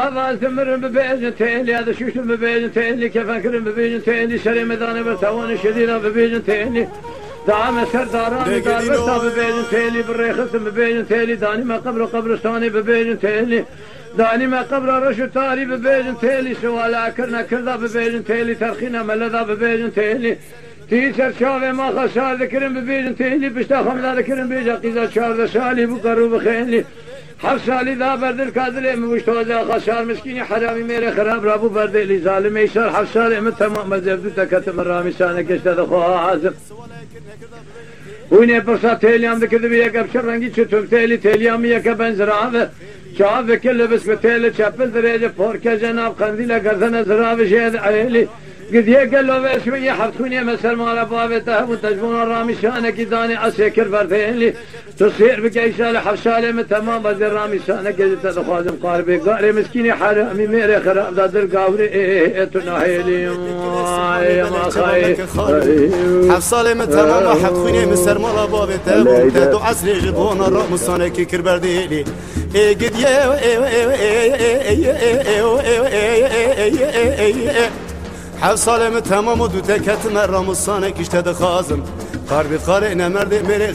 هذا ثمر ببيجن تيلي هذا شوش ببيجن تيلي كفكر ببيجن تيلي شري مدان برتوان شدينا ببيجن تيلي دعم سرداران دار برتا ببيجن تيلي بالريخس ببيجن تيلي داني ما قبرستاني ببيجن تيلي داني ما قبر رشو تاري ببيجن تيلي سوالا كرنا كردا ببيجن تيلي ترخينا ملدا ببيجن تيلي تيسر شاوه ما خسار ذكرن ببيجن تيلي بشتا خمدا ذكرن بيجا قيزا شارد سالي بقرو بخيلي حف سالی دا بردل کادر مشتوزا خسار مسکینی حرامی میره خراب رابو بردلی ظالم ایشار حف سالی من تمام مزبدو تکتم رامی سانه کشته دخواه حازم وینه پرسا تیلیام دکرده بی یک ابشر رنگی چطور تیلیامی یک بنزرابه چاوه کل بس به تیل چپل دریجه پورکه جناب قندیل گردن زرابه شید عیلی قد يقلوا بشوية حفتوني مسر مال بابته وتجبون الرامي شانك داني اسكر بردين تصير بقيسال حفسالي من تمام بدر رامي شانك تدخوازم قاربي قاري مسكيني حرامي ميري خراب دادر قاوري تناهيلي ما خاي حفسالي من تمام حفتوني مسر مال بابته وتدو عسري جبون الرامي شانك كربرديلي قد حفصالم تمام و دو تکت مرام و سانه کشته دخازم قربی قاره نمرده میره